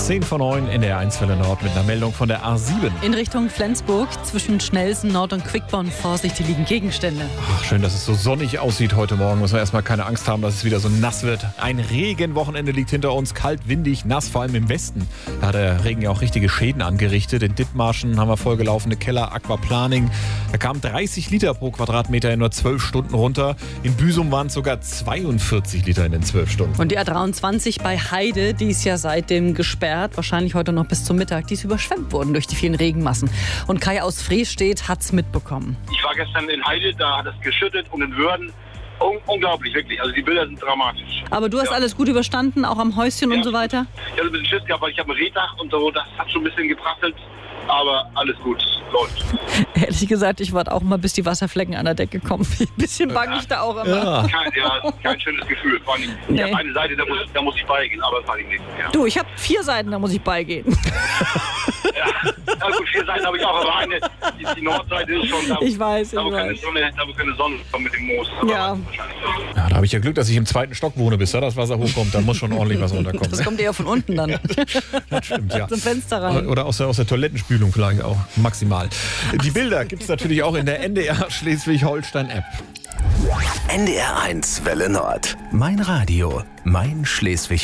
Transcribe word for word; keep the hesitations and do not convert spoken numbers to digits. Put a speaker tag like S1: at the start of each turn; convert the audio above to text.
S1: zehn vor neun in der eins Welle Nord mit einer Meldung von der A sieben.
S2: In Richtung Flensburg zwischen Schnelsen Nord und Quickborn. Vorsicht, hier liegen Gegenstände.
S1: Ach, schön, dass es so sonnig aussieht heute Morgen. Müssen wir erstmal keine Angst haben, dass es wieder so nass wird. Ein Regenwochenende liegt hinter uns. Kalt, windig, nass, vor allem im Westen. Da hat der Regen ja auch richtige Schäden angerichtet. In Dithmarschen haben wir vollgelaufene Keller, Aquaplaning. Da kamen dreißig Liter pro Quadratmeter in nur zwölf Stunden runter. In Büsum waren es sogar zweiundvierzig Liter in den zwölf Stunden.
S2: Und die A dreiundzwanzig bei Heide, die ist ja seitdem gesperrt, wahrscheinlich heute noch bis zum Mittag. Die ist überschwemmt worden durch die vielen Regenmassen. Und Kai aus Freestedt hat's mitbekommen.
S3: Ich war gestern in Heide, da hat es geschüttet und in Würden. Un- unglaublich, wirklich. Also die Bilder sind dramatisch.
S2: Aber du hast
S3: Ja.
S2: alles gut überstanden, auch am Häuschen
S3: Ja.
S2: und so weiter?
S3: Ich hatte ein bisschen Schiss gehabt, weil ich habe ein Rehdach und so, das hat schon ein bisschen geprasselt. Aber alles gut, läuft.
S2: Ehrlich gesagt, ich warte auch mal, bis die Wasserflecken an der Decke kommen. Ein bisschen bange ich da auch immer.
S1: Ja.
S3: Kein, ja, kein schönes Gefühl. Vor allem, ich
S2: Nee.
S3: habe eine Seite, da muss, da muss ich beigehen, aber das war ich nicht. Ja.
S2: Du, ich habe vier Seiten, da muss ich beigehen.
S3: Ja. Ja, gut, vier Seiten habe ich auch, aber eine, die, die Nordseite ist schon da,
S2: Ich weiß,
S3: da, wo
S2: ich
S3: keine
S2: weiß.
S3: Sonne, da wo keine Sonne kommt mit dem Moos. Aber
S2: Ja.
S3: wahrscheinlich.
S1: Ja, da habe ich ja Glück, dass ich im zweiten Stock wohne, bis da das Wasser hochkommt. Dann muss schon ordentlich was runterkommen.
S2: Das kommt eher von unten dann.
S1: Das stimmt, ja.
S2: Zum Fenster rein.
S1: Oder aus der, aus der Toilettenspülung vielleicht auch, maximal. Die Bilder gibt es natürlich auch in der N D R Schleswig-Holstein-App.
S4: N D R eins Welle Nord. Mein Radio. Mein Schleswig